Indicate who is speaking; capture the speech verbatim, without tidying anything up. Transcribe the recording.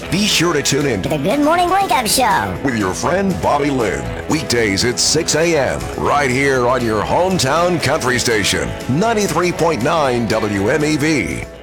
Speaker 1: Be sure to tune in
Speaker 2: The Good Morning Wake Up Show
Speaker 1: with your friend Bobby Lynn. Weekdays at six a.m. right here on your hometown country station, ninety-three point nine W M E V.